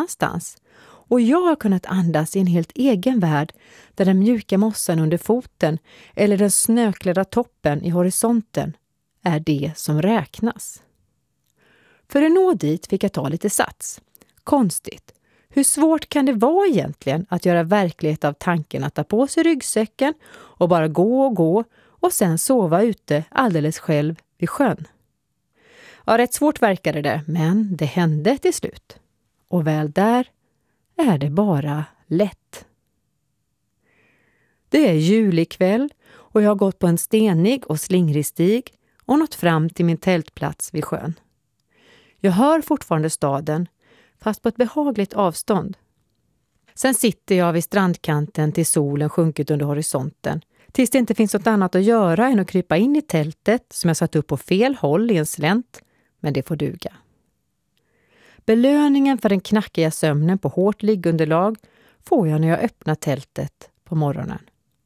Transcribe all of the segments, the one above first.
annanstans. Och jag har kunnat andas i en helt egen värld där den mjuka mossan under foten eller den snöklädda toppen i horisonten är det som räknas. För att nå dit fick jag ta lite sats. Konstigt. Hur svårt kan det vara egentligen att göra verklighet av tanken att ta på sig ryggsäcken och bara gå och sen sova ute alldeles själv vid sjön? Ja, rätt svårt verkade det, men det hände till slut. Och väl där är det bara lätt. Det är julig kväll och jag har gått på en stenig och slingrig stig och nått fram till min tältplats vid sjön. Jag hör fortfarande staden, fast på ett behagligt avstånd. Sen sitter jag vid strandkanten till solen sjunkit under horisonten, tills det inte finns något annat att göra än att krypa in i tältet som jag satt upp på fel håll i en slänt, men det får duga. Belöningen för den knackiga sömnen på hårt liggunderlag får jag när jag öppnar tältet på morgonen.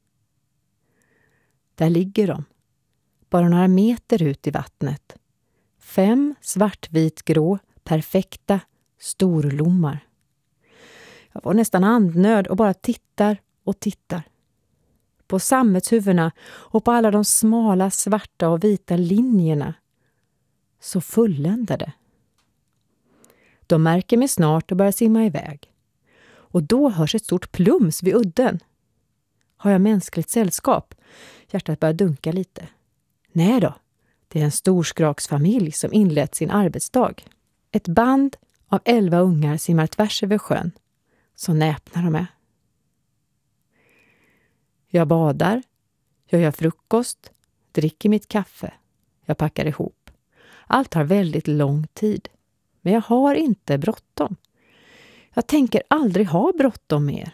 Där ligger de, bara några meter ut i vattnet. 5 svartvitgrå, perfekta storlommar. Jag var nästan andnöd och bara tittar och tittar. På sammetshuvudena och på alla de smala svarta och vita linjerna. Så fulländade. De märker mig snart och börjar simma iväg. Och då hörs ett stort plums vid udden. Har jag mänskligt sällskap? Hjärtat börjar dunka lite. Nej då, det är en storskraksfamilj som inlett sin arbetsdag. Ett band av 11 ungar simmar tvärs över sjön. Så näpnar de är. Jag badar, jag gör frukost, dricker mitt kaffe. Jag packar ihop. Allt tar väldigt lång tid. Men jag har inte bråttom. Jag tänker aldrig ha bråttom mer.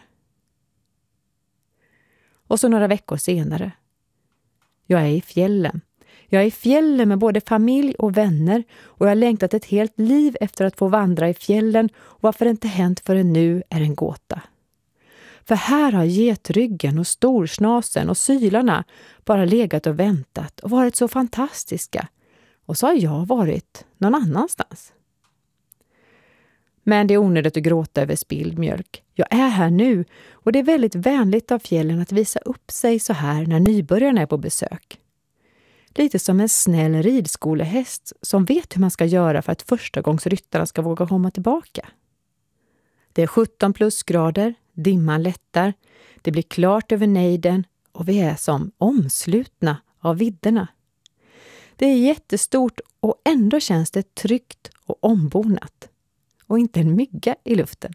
Och så några veckor senare. Jag är i fjällen. Jag är i fjällen med både familj och vänner och jag har längtat ett helt liv efter att få vandra i fjällen och varför det inte hänt förrän nu är en gåta. För här har getryggen och storsnasen och sylarna bara legat och väntat och varit så fantastiska. Och så har jag varit någon annanstans. Men det är onödigt att gråta över spilld mjölk. Jag är här nu och det är väldigt vänligt av fjällen att visa upp sig så här när nybörjarna är på besök. Lite som en snäll ridskolehäst som vet hur man ska göra för att förstagångsryttarna ska våga komma tillbaka. Det är 17 plusgrader, dimman lättar, det blir klart över nejden och vi är som omslutna av vidderna. Det är jättestort och ändå känns det tryggt och ombonat. Och inte en mygga i luften.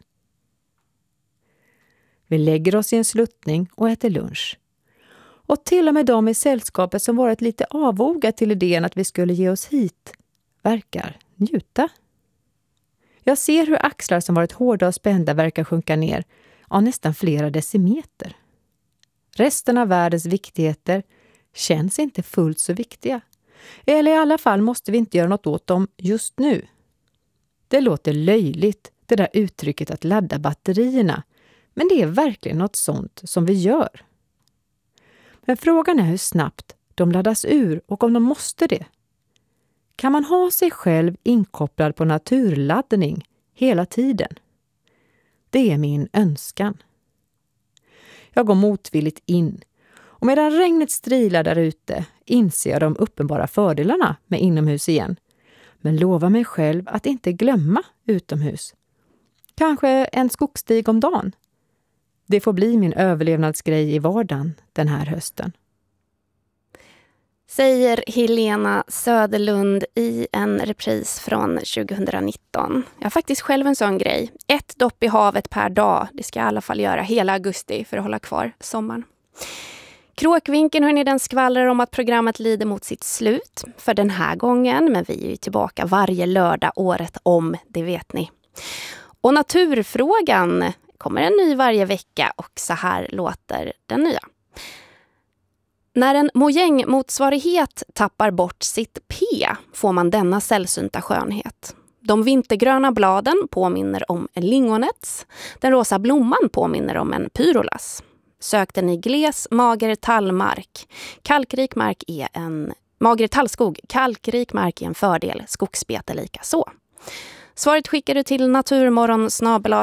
Vi lägger oss i en sluttning och äter lunch. Och till och med de i sällskapet som varit lite avoga till idén att vi skulle ge oss hit verkar njuta. Jag ser hur axlar som varit hårda och spända verkar sjunka ner av nästan flera decimeter. Resten av världens viktigheter känns inte fullt så viktiga. Eller i alla fall måste vi inte göra något åt dem just nu. Det låter löjligt, det där uttrycket att ladda batterierna. Men det är verkligen något sånt som vi gör. Men frågan är hur snabbt de laddas ur och om de måste det. Kan man ha sig själv inkopplad på naturladdning hela tiden? Det är min önskan. Jag går motvilligt in. Och medan regnet strilar där ute inser jag de uppenbara fördelarna med inomhus igen. Men lovar mig själv att inte glömma utomhus. Kanske en skogsstig om dagen. Det får bli min överlevnadsgrej i vardagen den här hösten. Säger Helena Söderlund i en repris från 2019. Jag har faktiskt själv en sån grej. 1 dopp i havet per dag. Det ska jag i alla fall göra hela augusti för att hålla kvar sommaren. Kråkvinkeln, hörni, den skvallrar om att programmet lider mot sitt slut för den här gången. Men vi är ju tillbaka varje lördag året om, det vet ni. Och naturfrågan kommer en ny varje vecka och så här låter den nya. När en mojängmotsvarighet tappar bort sitt P får man denna sällsynta skönhet. De vintergröna bladen påminner om en lingonets. Den rosa blomman påminner om en pyrolas. Sök den i gles, mager tallmark. Kalkrik mark är en mager tallskog. Kalkrik mark är en fördel. Skogsbete lika så. Svaret skickar du till naturmorgon